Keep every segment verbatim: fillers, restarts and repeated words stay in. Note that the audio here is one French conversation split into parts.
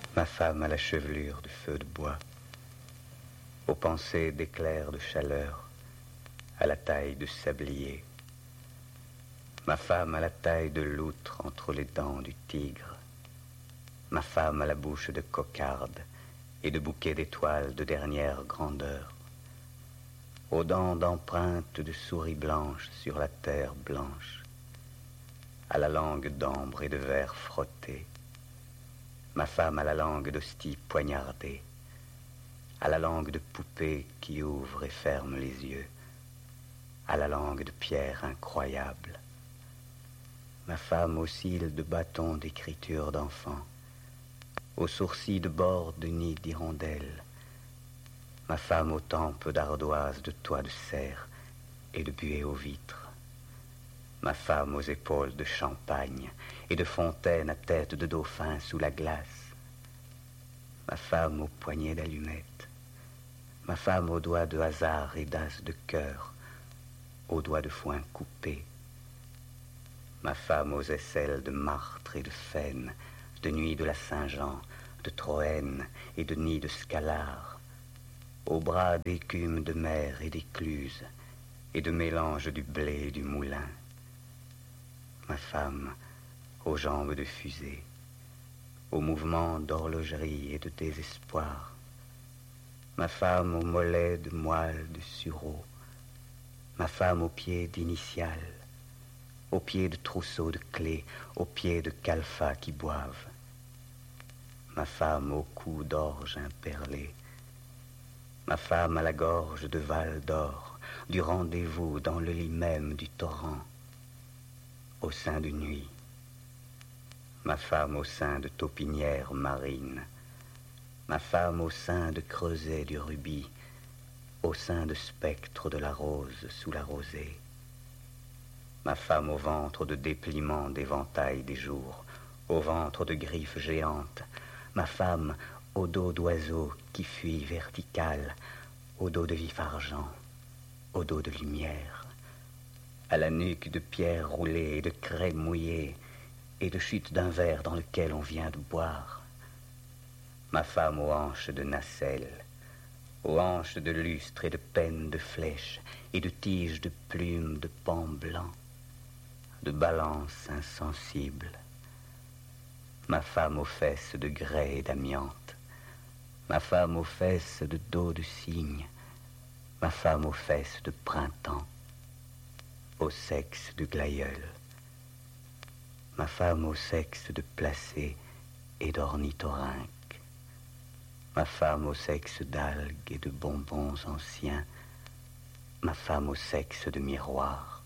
Ma femme à la chevelure de feu de bois, aux pensées d'éclairs de chaleur, à la taille de sablier. Ma femme à la taille de loutre entre les dents du tigre. Ma femme à la bouche de cocarde et de bouquets d'étoiles de dernière grandeur. Aux dents d'empreintes de souris blanches sur la terre blanche. À la langue d'ambre et de verre frotté. Ma femme à la langue d'hostie poignardée. À la langue de poupée qui ouvre et ferme les yeux. À la langue de pierre incroyable. Ma femme aux cils de bâton d'écriture d'enfant. Aux sourcils de bord de nid d'hirondelle. Ma femme aux tempes d'ardoise de toit de serre et de buée aux vitres. Ma femme aux épaules de champagne et de fontaine à tête de dauphin sous la glace. Ma femme aux poignets d'allumettes. Ma femme aux doigts de hasard et d'as de cœur, aux doigts de foin coupés. Ma femme aux aisselles de martre et de faine, de nuit de la Saint-Jean, de Troène et de nid de Scalard, aux bras d'écume de mer et d'écluse, et de mélange du blé et du moulin. Ma femme aux jambes de fusée, aux mouvements d'horlogerie et de désespoir. Ma femme aux mollets de moelle de sureau, ma femme aux pieds d'initiales, aux pieds de trousseaux de clés, aux pieds de calfats qui boivent. Ma femme au cou d'orge imperlé, ma femme à la gorge de Val d'Or, du rendez-vous dans le lit même du torrent, au sein de nuit. Ma femme au sein de taupinière marine, ma femme au sein de creuset du rubis, au sein de spectre de la rose sous la rosée. Ma femme au ventre de dépliement d'éventail des jours, au ventre de griffes géantes. Ma femme au dos d'oiseau qui fuit vertical, au dos de vif argent, au dos de lumière, à la nuque de pierre roulée et de craie mouillée et de chute d'un verre dans lequel on vient de boire. Ma femme aux hanches de nacelle, aux hanches de lustre et de pennes de flèches et de tiges de plumes de pan blanc, de balance insensible. Ma femme aux fesses de grès et d'amiante, ma femme aux fesses de dos de cygne, ma femme aux fesses de printemps, au sexe de glaïeul, ma femme au sexe de placé et d'ornithorynque, ma femme au sexe d'algues et de bonbons anciens, ma femme au sexe de miroir,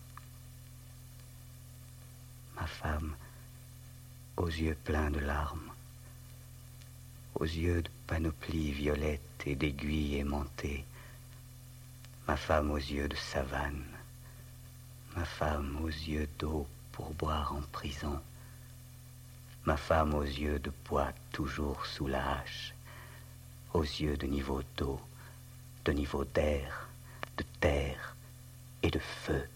ma femme aux yeux pleins de larmes, aux yeux de panoplie violette et d'aiguilles aimantées, ma femme aux yeux de savane, ma femme aux yeux d'eau pour boire en prison, ma femme aux yeux de bois toujours sous la hache, aux yeux de niveau d'eau, de niveau d'air, de terre et de feu.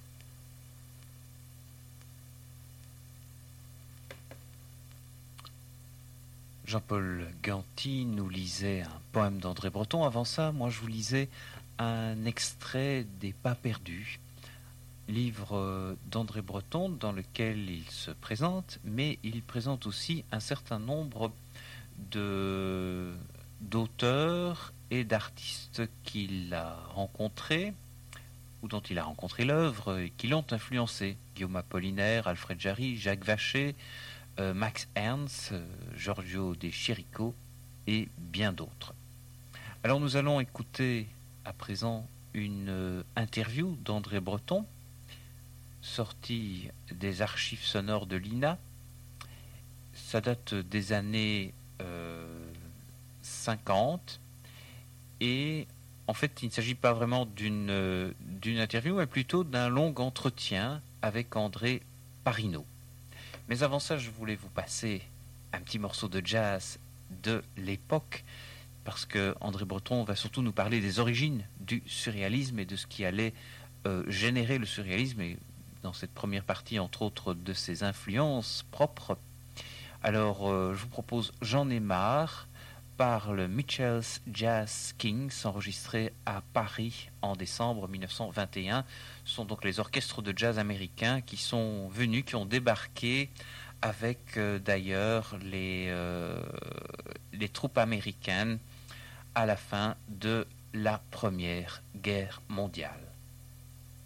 Jean-Paul Ganty nous lisait un poème d'André Breton. Avant ça, moi je vous lisais un extrait des Pas perdus, livre d'André Breton dans lequel il se présente, mais il présente aussi un certain nombre de, d'auteurs et d'artistes qu'il a rencontrés ou dont il a rencontré l'œuvre et qui l'ont influencé. Guillaume Apollinaire, Alfred Jarry, Jacques Vacher, euh, Max Ernst, euh, Giorgio De Chirico et bien d'autres. Alors nous allons écouter à présent une euh, interview d'André Breton, sortie des archives sonores de l'I N A. Ça date des années euh, cinquante et en fait il ne s'agit pas vraiment d'une, euh, d'une interview mais plutôt d'un long entretien avec André Parinaud. Mais avant ça, je voulais vous passer un petit morceau de jazz de l'époque, parce que André Breton va surtout nous parler des origines du surréalisme et de ce qui allait euh, générer le surréalisme, et dans cette première partie, entre autres, de ses influences propres. Alors, euh, je vous propose J'en ai marre par le Mitchell's Jazz Kings, enregistré à Paris en décembre mille neuf cent vingt et un. Ce sont donc les orchestres de jazz américains qui sont venus, qui ont débarqué avec euh, d'ailleurs les, euh, les troupes américaines à la fin de la Première Guerre mondiale.